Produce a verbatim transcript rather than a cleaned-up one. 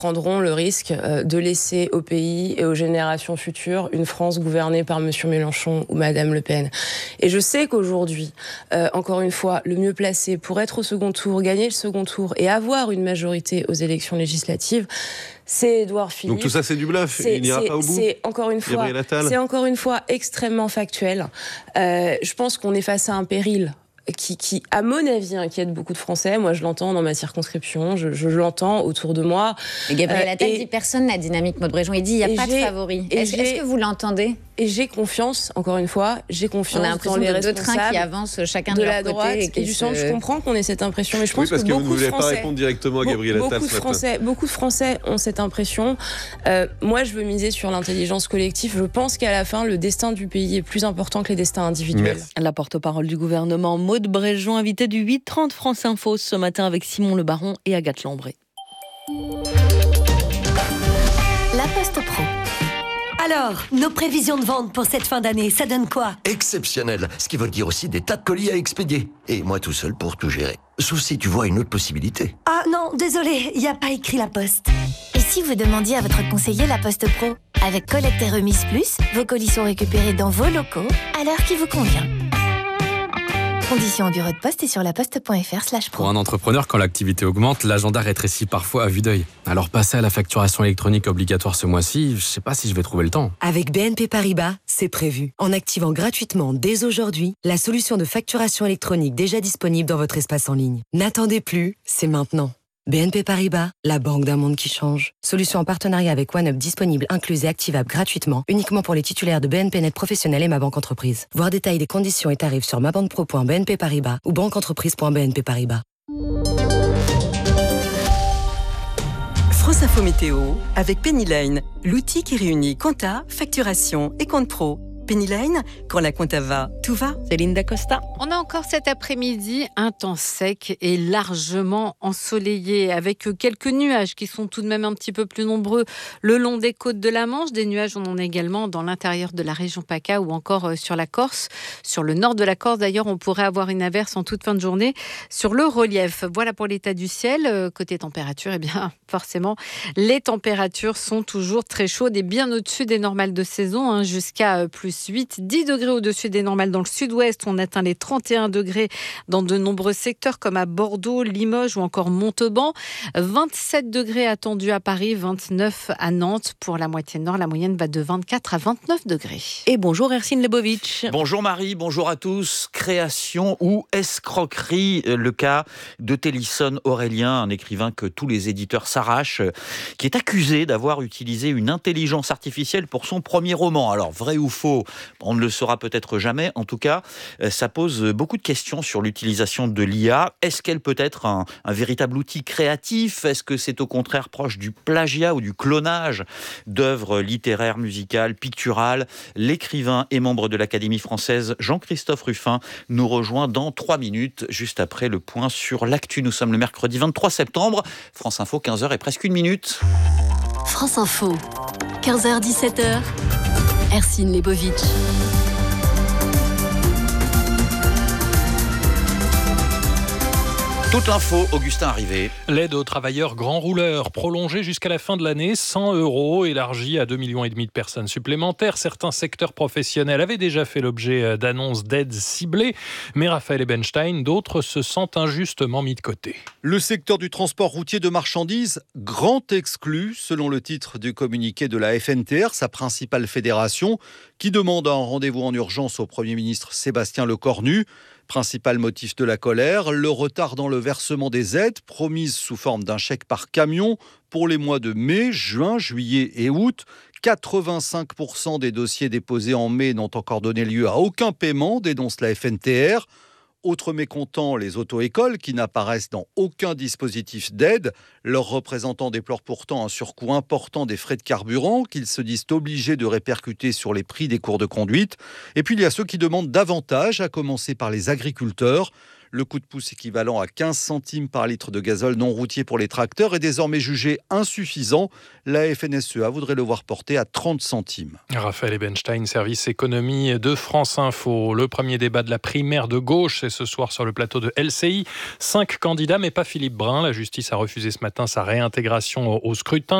prendront le risque de laisser au pays et aux générations futures une France gouvernée par M. Mélenchon ou Mme Le Pen. Et je sais qu'aujourd'hui, euh, encore une fois, le mieux placé pour être au second tour, gagner le second tour et avoir une majorité aux élections législatives, c'est Édouard Philippe. Donc tout ça, c'est du bluff, c'est, il n'ira pas au bout. C'est encore une fois, c'est encore une fois extrêmement factuel. Euh, je pense qu'on est face à un péril Qui, qui, à mon avis, inquiète beaucoup de Français. Moi, je l'entends dans ma circonscription, je, je l'entends autour de moi. Et Gabriel Attal euh, dit personne n'a dynamique. Maud Bréjon, il dit il n'y a pas de favori. Est-ce, est-ce que vous l'entendez ? Et j'ai confiance, encore une fois, j'ai confiance dans les responsables. On a l'impression de deux trains qui avancent chacun de, de leur la côté droite et, et du centre. se... Je comprends qu'on ait cette impression, mais je pense oui, parce que, que beaucoup vous ne voulez de Français, pas répondre directement à Gabriel Attal beaucoup de Français, beaucoup de Français ont cette impression. Euh, moi, je veux miser sur l'intelligence collective. Je pense qu'à la fin, le destin du pays est plus important que les destins individuels. Merci. La porte-parole du gouvernement, Maud Bréjon, invitée du huit trente France Info ce matin avec Simon Le Baron et Agathe Lambré. La Poste Pro. Alors, nos prévisions de vente pour cette fin d'année, ça donne quoi ? Exceptionnel, ce qui veut dire aussi des tas de colis à expédier. Et moi tout seul pour tout gérer. Sauf si tu vois une autre possibilité. Ah non, désolé, il n'y a pas écrit La Poste. Et si vous demandiez à votre conseiller La Poste Pro ? Avec Collecte et Remise Plus, vos colis sont récupérés dans vos locaux à l'heure qui vous convient. Conditions au bureau de poste et sur laposte.fr slash pro. Pour un entrepreneur, quand l'activité augmente, l'agenda rétrécit parfois à vue d'œil. Alors passer à la facturation électronique obligatoire ce mois-ci, je sais pas si je vais trouver le temps. Avec B N P Paribas, c'est prévu. En activant gratuitement dès aujourd'hui la solution de facturation électronique déjà disponible dans votre espace en ligne. N'attendez plus, c'est maintenant. B N P Paribas, la banque d'un monde qui change. Solution en partenariat avec OneUp disponible, incluse et activable gratuitement, uniquement pour les titulaires de B N P Net Professionnel et Ma Banque Entreprise. Voir détails des conditions et tarifs sur mabanquepro point b n p paribas ou banqueentreprise point b n p paribas. France Info Météo avec Pennyline, l'outil qui réunit compta, facturation et compte pro. Pennyline, quand la compta va, tout va. Céline Dacosta. On a encore cet après-midi un temps sec et largement ensoleillé, avec quelques nuages qui sont tout de même un petit peu plus nombreux le long des côtes de la Manche. Des nuages, on en a également dans l'intérieur de la région PACA ou encore sur la Corse. Sur le nord de la Corse, d'ailleurs, on pourrait avoir une averse en toute fin de journée sur le relief. Voilà pour l'état du ciel. Côté température, eh bien, forcément, les températures sont toujours très chaudes et bien au-dessus des normales de saison, hein, jusqu'à plus huit à dix degrés au-dessus des normales dans le sud-ouest. On atteint les trente et un degrés dans de nombreux secteurs comme à Bordeaux, Limoges ou encore Montauban. vingt-sept degrés attendus à Paris, vingt-neuf à Nantes. Pour la moitié nord, la moyenne va de vingt-quatre à vingt-neuf degrés. Et bonjour Ercine Lebovitch. Bonjour Marie, bonjour à tous. Création ou escroquerie, le cas de Télisson Aurélien, un écrivain que tous les éditeurs s'arrachent, qui est accusé d'avoir utilisé une intelligence artificielle pour son premier roman. Alors, vrai ou faux ? On ne le saura peut-être jamais. En tout cas, ça pose beaucoup de questions sur l'utilisation de l'I A. Est-ce qu'elle peut être un, un véritable outil créatif ? Est-ce que c'est au contraire proche du plagiat ou du clonage d'œuvres littéraires, musicales, picturales ? L'écrivain et membre de l'Académie française Jean-Christophe Ruffin nous rejoint dans trois minutes, juste après le point sur l'actu. Nous sommes le mercredi vingt-trois septembre. France Info, quinze heures et presque une minute. France Info, quinze heures dix-sept heures. Ercine Lebovitch. Toute l'info, Augustin Arrivé. L'aide aux travailleurs grands rouleurs, prolongée jusqu'à la fin de l'année, cent euros, élargie à deux virgule cinq millions de personnes supplémentaires. Certains secteurs professionnels avaient déjà fait l'objet d'annonces d'aides ciblées, mais Raphaël Ebenstein, d'autres se sentent injustement mis de côté. Le secteur du transport routier de marchandises, grand exclu, selon le titre du communiqué de la F N T R, sa principale fédération, qui demande un rendez-vous en urgence au Premier ministre Sébastien Lecornu. Principal motif de la colère, le retard dans le versement des aides promises sous forme d'un chèque par camion pour les mois de mai, juin, juillet et août. quatre-vingt-cinq pour cent des dossiers déposés en mai n'ont encore donné lieu à aucun paiement, dénonce la F N T R. Autre mécontent, les auto-écoles qui n'apparaissent dans aucun dispositif d'aide. Leurs représentants déplorent pourtant un surcoût important des frais de carburant qu'ils se disent obligés de répercuter sur les prix des cours de conduite. Et puis il y a ceux qui demandent davantage, à commencer par les agriculteurs. Le coup de pouce équivalent à quinze centimes par litre de gazole non routier pour les tracteurs est désormais jugé insuffisant. La F N S E A voudrait le voir porté à trente centimes. Raphaël Ebenstein, service économie de France Info. Le premier débat de la primaire de gauche, c'est ce soir sur le plateau de L C I. Cinq candidats, mais pas Philippe Brun. La justice a refusé ce matin sa réintégration au scrutin.